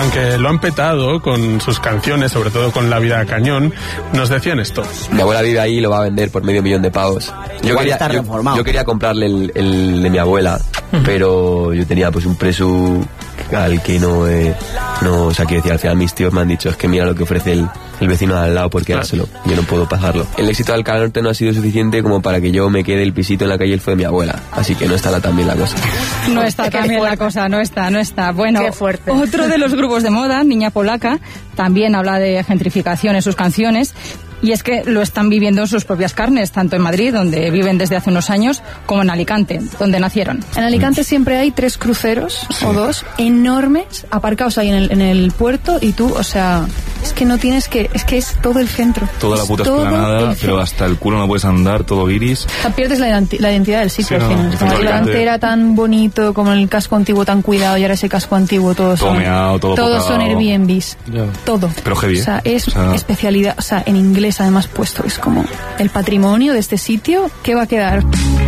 aunque lo han petado con sus canciones, sobre todo con La vida cañón, nos decían esto. Mi abuela vive ahí y lo va a vender por $500,000 de pavos. Yo quería comprarle el de mi abuela, pero yo tenía pues un precio al que no, o sea, quiero decir, al final mis tíos me han dicho, es que mira lo que ofrece el vecino de al lado, porque dárselo, yo no puedo pagarlo. El éxito de Alcalá Norte no ha sido suficiente como para que yo me quede el pisito en la calle, él fue de mi abuela, así que no está tan bien la cosa. No está tan bien la cosa, no está. Bueno, qué fuerte. Otro de los grupos de moda, Niña Polaca, también habla de gentrificación en sus canciones. Y es que lo están viviendo en sus propias carnes, tanto en Madrid, donde viven desde hace unos años, como en Alicante, donde nacieron. En Alicante siempre hay 3 cruceros o 2 enormes aparcados ahí en el puerto, y tú, o sea, es que no tienes que... Es que es todo el centro. Toda la puta esplanada, pero hasta el culo no puedes andar, todo guiris. O sea, pierdes la identidad del sitio, sí, al final. no, Alicante era tan bonito, como el casco antiguo tan cuidado, y ahora ese casco antiguo todos son Airbnbs. Yeah. Todo. Pero heavy. O sea, es especialidad, o sea, en inglés además puesto, es como el patrimonio de este sitio, ¿qué va a quedar?